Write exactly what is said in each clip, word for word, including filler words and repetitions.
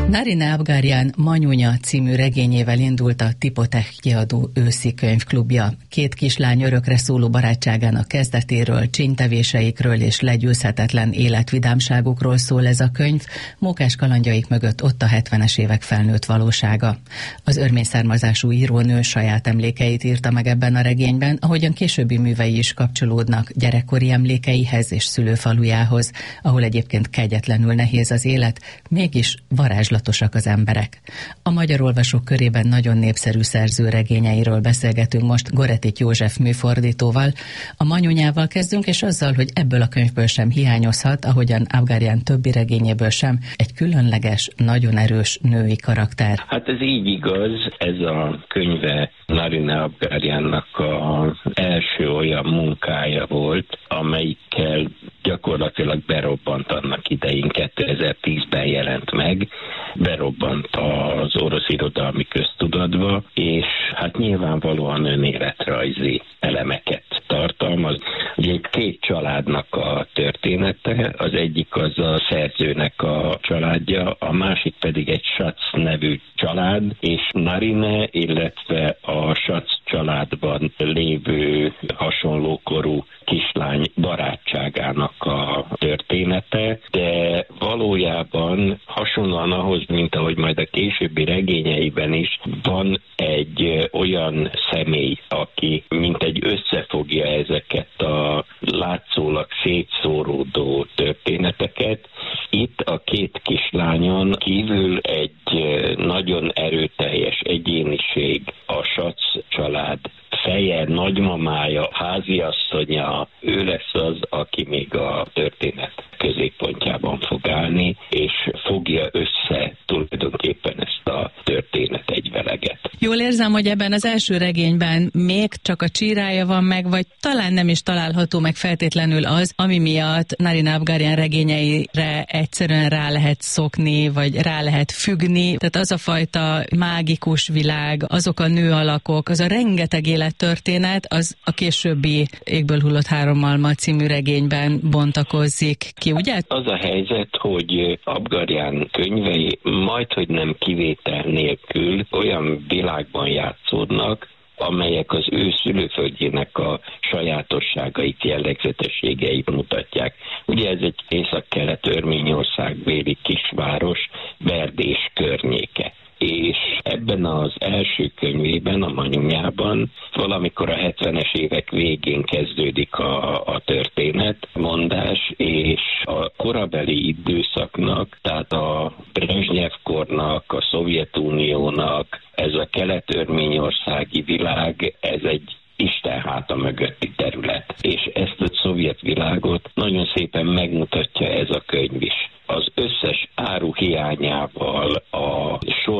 Narine Abgaryan Manyunya című regényével indult a Tipotech kiadó őszi könyvklubja. Két kislány örökre szóló barátságának kezdetéről, csínytevéseikről és legyőzhetetlen életvidámságukról szól ez a könyv, mókás kalandjaik mögött ott a hetvenes évek felnőtt valósága. Az örmény származású írónő saját emlékeit írta meg ebben a regényben, ahogyan későbbi művei is kapcsolódnak gyerekkori emlékeihez és szülőfalujához, ahol egyébként kegyetlenül nehéz az élet, mégis varázslatosak az emberek. A magyar olvasók körében nagyon népszerű szerző regényeiről beszélgetünk most Goretik József műfordítóval. A Manyunyával kezdünk, és azzal, hogy ebből a könyvből sem hiányozhat, ahogyan Abgaryan többi regényéből sem, egy különleges, nagyon erős női karakter. Hát ez így igaz, ez a könyve Narine Abgaryannak az első olyan munkája volt, amelyikkel gyakorlatilag berobbant annak idején, kétezer-tízben jelent meg, berobbant az orosz irodalmi köztudatba, és hát nyilvánvalóan önéletrajzi elemeket tartalmaz. Ugye egy két családnak a története, az egyik az a szerzőnek a családja, a másik pedig egy Schatz nevű család, és Narine, illetve a Schatz családban lévő hasonlókorú kislány barátságának a története, de valójában hasonlóan ahhoz, mint ahogy majd a későbbi regényeiben is, van egy olyan személy, aki mint egy összefogja ezeket a látszólag szétszóródó történeteket. Itt a két kislányon kívül egy nagyon erőteljes egyéniség, a Schatz család feje, nagymamája, háziasszonya, ő lesz az, aki még a történet középpontjában fog állni, és fogja össze tulajdonképpen ezt a történet egyveleget. Jól érzem, hogy ebben az első regényben még csak a csírája van meg, vagy talán nem is található meg feltétlenül az, ami miatt Narine Abgaryan regényeire egyszerűen rá lehet szokni, vagy rá lehet függni. Tehát az a fajta mágikus világ, azok a nőalakok, az a rengeteg élettörténet, az a későbbi Égből hullott három malma című regényben bontakozzik ki, ugye? Az a helyzet, hogy Abgaryan könyvei majdhogy nem kivétel nélkül olyan világban játszódnak, amelyek az ő szülőföldjének a sajátosságait, jellegzetességeit mutatják. Ugye ez egy észak-kelet Örményországbéli kisváros, Berdés környéke. És ebben az első könyvében, a Manyunyában valamikor a hetvenes évek végén kezdődik a, a történetmondás, és a korabeli időszaknak, tehát a Brezsnyev-kornak, a Szovjetuniónak, ez a kelet-örményországi világ, ez egy Isten háta mögötti terület. És ezt a szovjet világot nagyon szépen megmutatja ez a könyv is. Az összes áru hiányával, a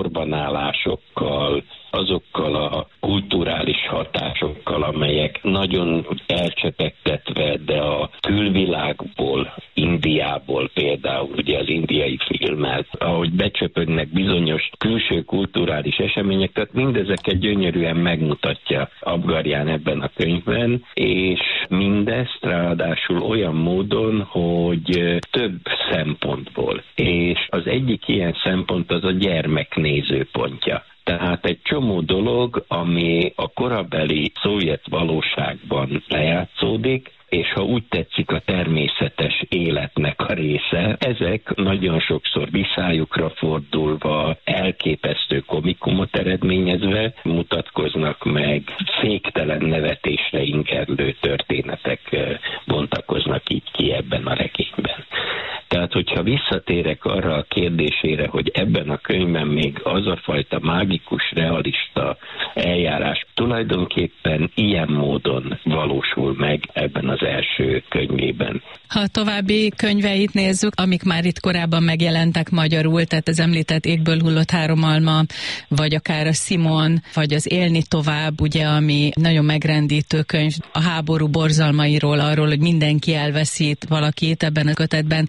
sorbanállásokkal, azokkal a kulturális hatásokkal, amelyek nagyon elcsepegtetve, de a külvilágból, Indiából például, ugye az indiai filmmel, ahogy becsöpögnek bizonyos külső kulturális események, tehát mindezeket gyönyörűen megmutatja Abgaryan ebben a könyvben, és mindezt ráadásul olyan módon, hogy több szempontból. És az egyik ilyen szempont az a gyermek nézőpontja. Tehát egy csomó dolog, ami a korabeli szovjet valóságban lejátszódik, és ha úgy tetszik a természetes életnek a része, ezek nagyon sokszor viszályukra fordulva, elképesztő komikumot eredményezve mutatkoznak meg, féktelen nevetésre ingerlő történetek bontakoznak így ki ebben a regényben. Tehát, hogyha visszatérek arra a kérdésére, hogy ebben a könyvben még az a fajta mágikus, realista eljárás tulajdonképpen ilyen módon valósul meg ebben az első könyvében. Ha a további könyveit nézzük, amik már itt korábban megjelentek magyarul, tehát az említett Égből hullott három alma, vagy akár a Simon, vagy az Élni tovább, ugye, ami nagyon megrendítő könyv a háború borzalmairól, arról, hogy mindenki elveszít valakit ebben a kötetben, mégis az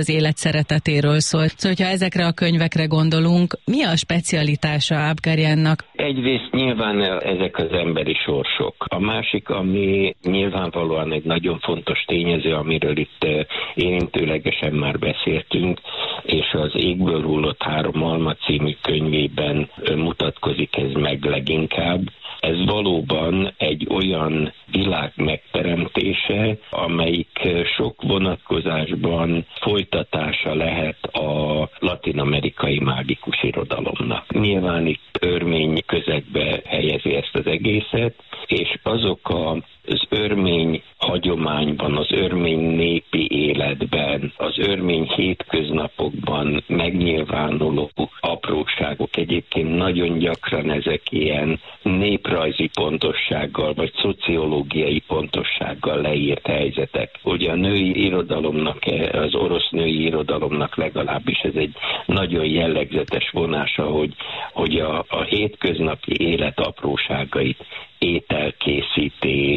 az élet szeretetéről szól. Szóval, hogyha ezekre a könyvekre gondolunk, mi a specialitása Abgaryannak? Egyrészt nyilván ezek az emberi sorsok. A másik, ami nyilvánvalóan egy nagyon fontos tényező, amiről itt érintőlegesen már beszéltünk, és az Égből hullott három alma című könyvében mutatkozik ez meg leginkább. Ez valóban egy olyan világ megteremtése, amelyik sok vonatkozásban folytatása lehet a latin-amerikai mágikus irodalomnak. Nyilván itt örmény közegbe helyezi ezt az egészet, és azok a az örmény hagyományban, az örmény népi életben, az örmény hétköznapokban megnyilvánuló apróságok, egyébként nagyon gyakran ezek ilyen néprajzi pontossággal, vagy szociológiai pontossággal leírt helyzetek. Ugye a női irodalomnak, az orosz női irodalomnak legalábbis ez egy nagyon jellegzetes vonása, hogy, hogy a, a hétköznapi élet apróságait, ételkészítés,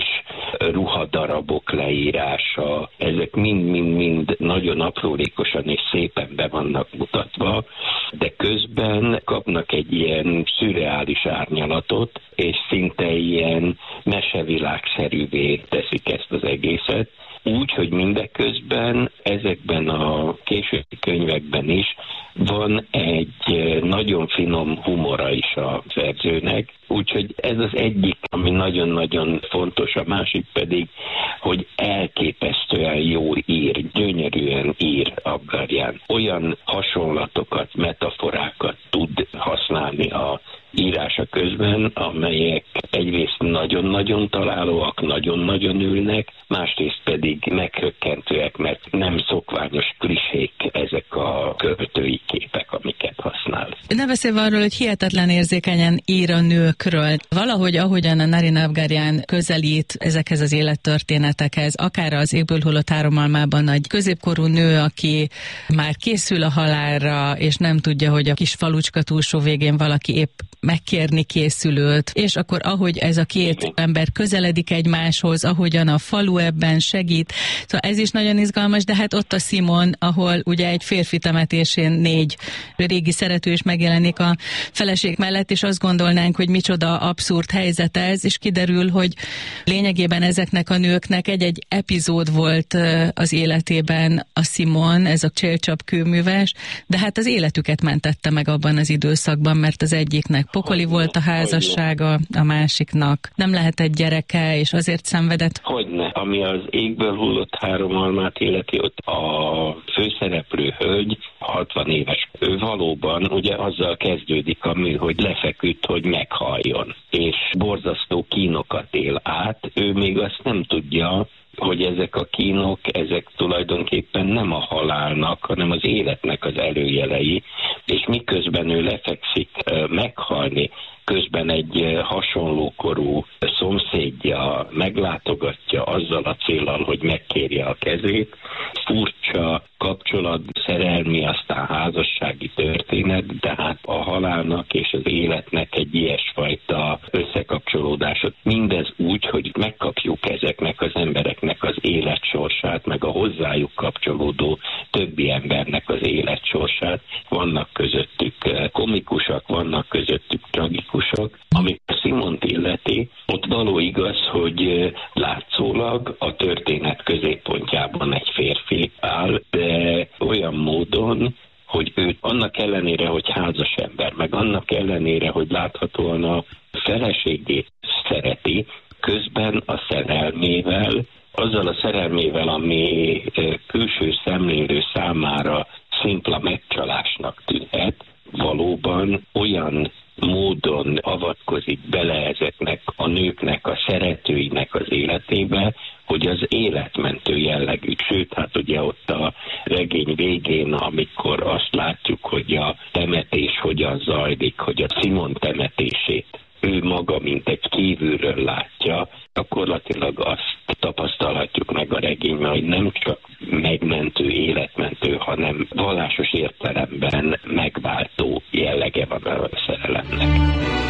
ruhadarabok leírása, ezek mind-mind-mind nagyon aprólékosan és szépen be vannak mutatva, de közben kapnak egy ilyen szürreális árnyalatot, és szinte ilyen mesevilágszerűvé teszik ezt az egészet. Úgy, hogy mindeközben ezekben a későbbi könyvekben is van egy nagyon finom humora is a szerzőnek, úgyhogy ez az egyik, ami nagyon-nagyon fontos, a másik pedig, hogy elképesztően jól ír, gyönyörűen ír Abgaryan. Olyan hasonlatokat, metaforákat tud használni a írása közben, amelyek egyrészt nagyon-nagyon találóak, nagyon-nagyon ülnek, másrészt pedig meghökkentőek, mert nem szokványos klisék ezek a költői képek, amiket használ. Ne beszélve arról, hogy hihetetlen érzékenyen ír a nőkről. Valahogy, ahogyan a Narina Abgaryan közelít ezekhez az élettörténetekhez, akár az Égből hullott három almában egy középkorú nő, aki már készül a halálra, és nem tudja, hogy a kis falucska túlsó végén valaki épp megkérni készülőt, és akkor ahogy ez a két ember közeledik egymáshoz, ahogyan a falu ebben segít. Szóval ez is nagyon izgalmas, de hát ott a Simon, ahol ugye egy férfi temetésén négy régi szerető is megjelenik a feleség mellett, és azt gondolnánk, hogy micsoda abszurd helyzet ez, és kiderül, hogy lényegében ezeknek a nőknek egy-egy epizód volt az életében a Simon, ez a csél-csap kőműves, de hát az életüket mentette meg abban az időszakban, mert az egyiknek pokoli hogyne, volt a házassága, hogyne. A másiknak nem lehetett gyereke, és azért szenvedett. Hogyne, ami az Égből hullott három almát illeti, ott a főszereplő hölgy, hatvan éves, ő valóban ugye azzal kezdődik a mű, hogy lefeküdt, hogy meghalljon, és borzasztó kínokat él át, ő még azt nem tudja, hogy ezek a kínok, ezek tulajdonképpen nem a halálnak, hanem az életnek az előjelei, és miközben ő lefekszik meghalni, közben egy hasonlókorú szomszédja meglátogatja azzal a céllal, hogy megkérje a kezét. Furcsa kapcsolat, szerelmi, aztán házassági történet, de hát a halálnak és az életnek egy ilyesfajta összekapcsolódásot. Mindez úgy, hogy megkapjuk ezeknek az embereknek az életsorsát, meg a hozzájuk kapcsolódó többi embernek az életsorsát. Vannak közöttük komikusak, vannak közöttük tragikusok. Ami a Simont illeti, ott való igaz, hogy látszólag a történet középpontjában egy férfi áll, de olyan módon, hogy ő annak ellenére, hogy házas ember, meg annak ellenére, hogy láthatóan a feleségét szereti, közben a szerelmével, azzal a szerelmével, ami külső szemlélő számára szimpla megcsalásnak tűnhet, valóban olyan módon avatkozik bele ezeknek a nőknek, a szeretőinek az életébe, hogy az életmentő jellegű. Sőt, hát ugye ott a regény végén, amikor azt látjuk, hogy a temetés hogyan zajlik, hogy a Simon temetését ő maga, mint egy kívülről látja, gyakorlatilag azt tapasztalhatjuk meg a regényben, hogy nem csak megmentő, életmentő, hanem vallásos értelemben megváltó jellege van a szerelemnek.